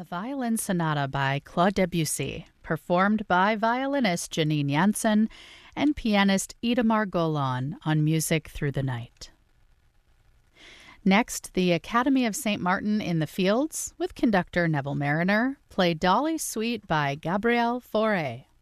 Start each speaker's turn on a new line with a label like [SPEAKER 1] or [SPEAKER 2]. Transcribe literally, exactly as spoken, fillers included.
[SPEAKER 1] violin sonata by Claude Debussy, performed by violinist Janine Jansen and pianist Idamar Golan on Music Through the Night. Next, the Academy of Saint Martin in the Fields, with conductor Neville Mariner, played Dolly Suite by Gabriel Fauré.